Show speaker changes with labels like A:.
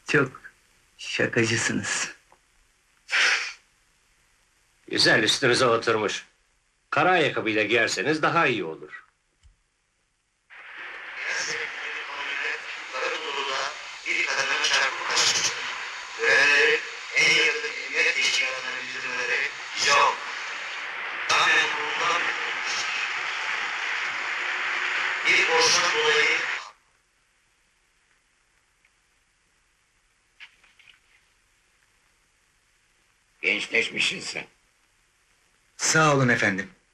A: Çok şakacısınız.
B: Güzel üstünüze oturmuş. Kara ayakkabıyla giyerseniz daha iyi olur.
C: Karaburun'da bir kadına çarpmıştı. Görenleri en yakın emniyet teşkilatına bildirmeleri bize oldu. Kamen kurulundan bildirilmiştir. Bir borçtan dolayı
D: Gençleşmişsin sen.
A: Sağ olun efendim.